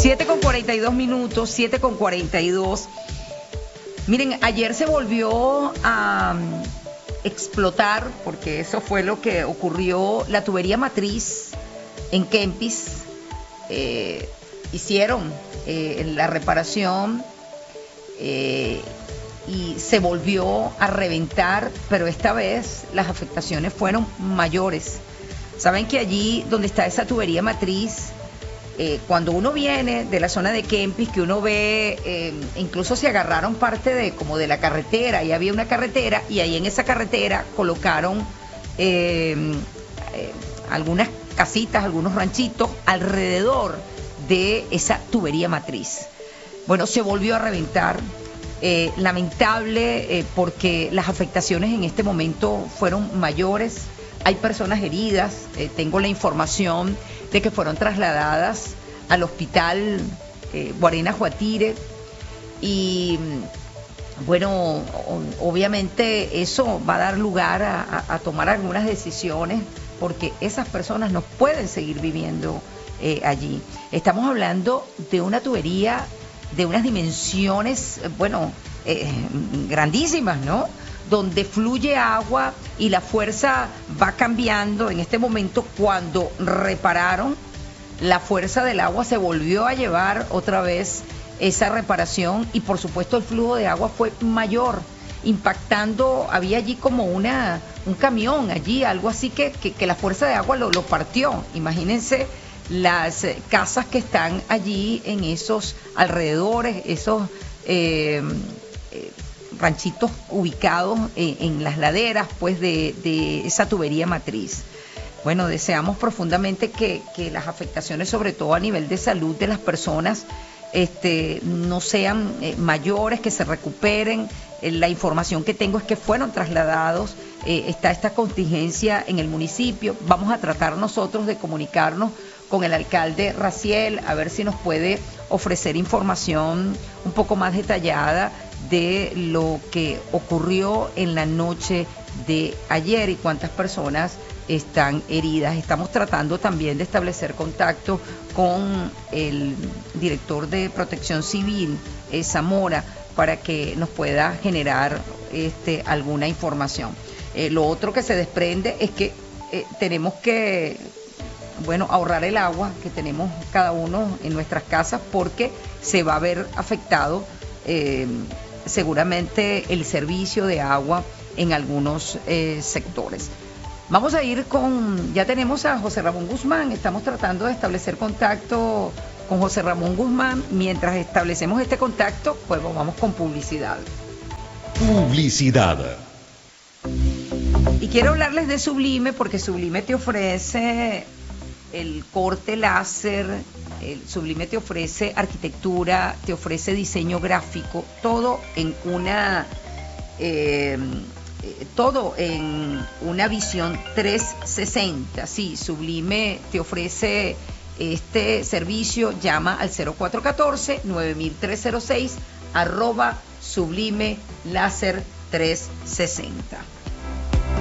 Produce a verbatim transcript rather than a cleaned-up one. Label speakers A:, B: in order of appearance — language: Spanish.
A: siete con cuarenta y dos minutos, siete con cuarenta y dos. Miren, ayer se volvió a um, explotar, porque eso fue lo que ocurrió, la tubería matriz en Kempis. Eh, hicieron eh, la reparación eh, y se volvió a reventar, pero esta vez las afectaciones fueron mayores. Saben que allí donde está esa tubería matriz, eh, cuando uno viene de la zona de Kempis, que uno ve, eh, incluso se agarraron parte de como de la carretera, y había una carretera, y ahí en esa carretera colocaron eh, eh, algunas casitas, algunos ranchitos alrededor de esa tubería matriz. Bueno, se volvió a reventar. Eh, lamentable eh, porque las afectaciones en este momento fueron mayores. Hay personas heridas, eh, tengo la información de que fueron trasladadas al hospital eh, Guarenas Guatire, y bueno, obviamente eso va a dar lugar a, a, a tomar algunas decisiones, porque esas personas no pueden seguir viviendo eh, allí. Estamos hablando de una tubería de unas dimensiones, bueno, eh, grandísimas, ¿no? Donde fluye agua y la fuerza va cambiando. En este momento, cuando repararon, la fuerza del agua se volvió a llevar otra vez esa reparación, y por supuesto el flujo de agua fue mayor, impactando, había allí como una un camión allí, algo así que, que, que la fuerza de agua lo, lo partió. Imagínense las casas que están allí en esos alrededores, esos eh, eh, ranchitos ubicados en, en las laderas pues de, de esa tubería matriz. Bueno, deseamos profundamente que, que las afectaciones, sobre todo a nivel de salud de las personas, este, no sean eh, mayores, que se recuperen. Eh, la información que tengo es que fueron trasladados, eh, está esta contingencia en el municipio. Vamos a tratar nosotros de comunicarnos con el alcalde Raciel, a ver si nos puede ofrecer información un poco más detallada de lo que ocurrió en la noche de ayer y cuántas personas están heridas. Estamos tratando también de establecer contacto con el director de Protección Civil, eh, Zamora, para que nos pueda generar este, alguna información. Eh, lo otro que se desprende es que eh, tenemos que bueno, ahorrar el agua que tenemos cada uno en nuestras casas, porque se va a ver afectado eh, seguramente el servicio de agua en algunos eh, sectores. Vamos a ir con, ya tenemos a José Ramón Guzmán, estamos tratando de establecer contacto con José Ramón Guzmán. Mientras establecemos este contacto, pues vamos con publicidad.
B: Publicidad.
A: Y quiero hablarles de Sublime, porque Sublime te ofrece el corte láser, el Sublime te ofrece arquitectura, te ofrece diseño gráfico, todo en una eh, todo en una visión trescientos sesenta. Sí, Sublime te ofrece este servicio. Llama al cero cuatro uno cuatro, nueve tres cero seis, arroba Sublime Láser trescientos sesenta.